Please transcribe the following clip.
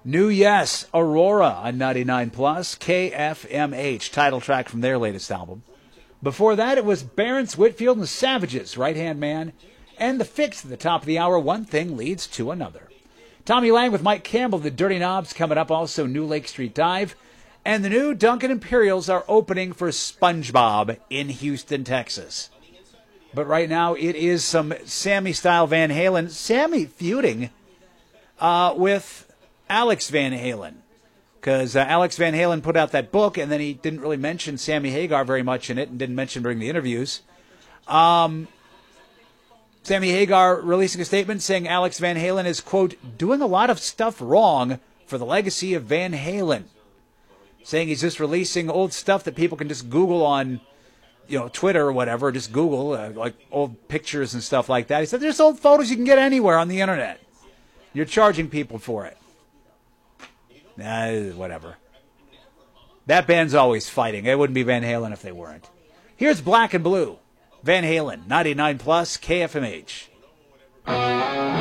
New Yes, Aurora on 99 Plus, KFMH, title track from their latest album. Before that, it was Barents, Whitfield, and Savages, Right Hand Man, and The Fix at the top of the hour. One thing leads to another. Tommy Lang with Mike Campbell, The Dirty Knobs coming up, also New Lake Street Dive. And the new Duncan Imperials are opening for SpongeBob in Houston, Texas. But right now, it is some Sammy-style Van Halen. Sammy feuding with Alex Van Halen, because Alex Van Halen put out that book, and then he didn't really mention Sammy Hagar very much in it, and didn't mention during the interviews. Sammy Hagar releasing a statement saying Alex Van Halen is, quote, doing a lot of stuff wrong for the legacy of Van Halen. Saying he's just releasing old stuff that people can just Google on, Twitter or whatever, just Google, like old pictures and stuff like that. He said there's old photos you can get anywhere on the internet. You're charging people for it. Whatever. That band's always fighting. It wouldn't be Van Halen if they weren't. Here's Black and Blue. Van Halen, 99 Plus, KFMH.